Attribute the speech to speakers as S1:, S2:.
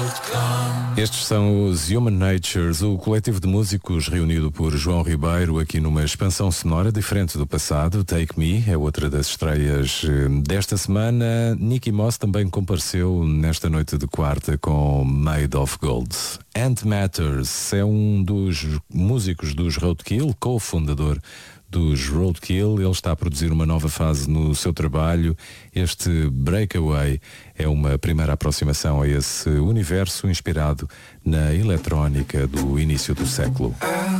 S1: Estes são os Human Natures, o coletivo de músicos reunido por João Ribeiro aqui numa expansão sonora diferente do passado. Take Me é outra das estreias desta semana. Nicky Moss também compareceu nesta noite de quarta com Made of Gold. Ant Matters é um dos músicos dos Roadkill, co-fundador dos Roadkill. Ele está a produzir uma nova fase no seu trabalho. Este Breakaway é uma primeira aproximação a esse universo inspirado na eletrónica do início do século.